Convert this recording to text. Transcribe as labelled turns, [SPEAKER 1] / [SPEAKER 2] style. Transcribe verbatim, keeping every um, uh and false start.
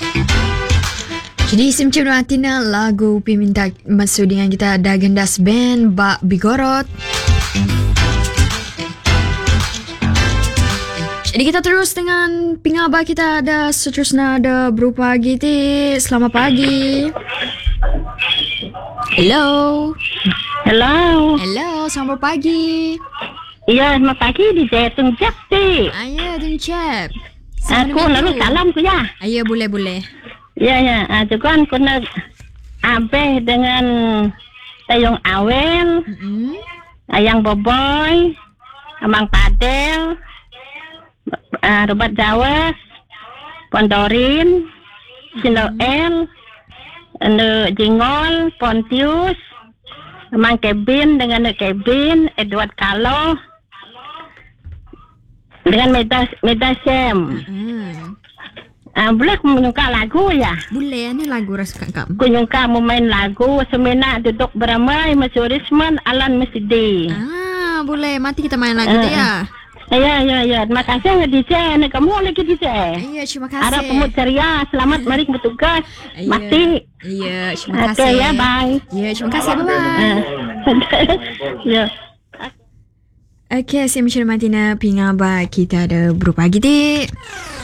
[SPEAKER 1] Jadi sim cem Atina lagu peminta masuk dengan kita ada Gendas Band Bak Bigorot. Jadi kita terus dengan pingaba kita ada seterusnya ada berupa gitu. Selamat pagi. Hello.
[SPEAKER 2] Hello.
[SPEAKER 1] Hello, selamat pagi.
[SPEAKER 2] Iya, selamat pagi di Jaitung Jakti.
[SPEAKER 1] Ayah, Tung Cep.
[SPEAKER 2] Aku lalu salam ku ya.
[SPEAKER 1] Ayah, boleh boleh.
[SPEAKER 2] Ya ya, ah tu kan kena abeh dengan Tayong Awel,
[SPEAKER 1] Mm-hmm.
[SPEAKER 2] Ayang Boboy, Amang Padel, uh, Robat Jawas, Pondorin, Sinoel, Anu Jingol, Pontius, Amang Kevin dengan Anu Kevin, Edward Kalo, dengan Medas Medasem.
[SPEAKER 1] Mm-hmm.
[SPEAKER 2] Ah, boleh aku menyuka lagu ya?
[SPEAKER 1] Boleh, ni lagu rasa kakak.
[SPEAKER 2] Aku nyuka mau main lagu semena duduk beramai Masurisman Alan Mesidi.
[SPEAKER 1] Ah, boleh. Mati kita main lagu
[SPEAKER 2] Ah.
[SPEAKER 1] dia.
[SPEAKER 2] Ya ya ya, terima kasih nge D J. Nih kamu lagi D J.
[SPEAKER 1] Iya, terima kasih.
[SPEAKER 2] Harap kamu ceria, selamat mari bertugas.
[SPEAKER 1] Iya.
[SPEAKER 2] Mati.
[SPEAKER 1] Iya, terima
[SPEAKER 2] Oke
[SPEAKER 1] kasih.
[SPEAKER 2] ya, bye.
[SPEAKER 1] Iya, terima kasih. Bye-bye.
[SPEAKER 2] Ah. Ya.
[SPEAKER 1] Okay, saya Michelle Martina pingaba kita ada berupa gitu.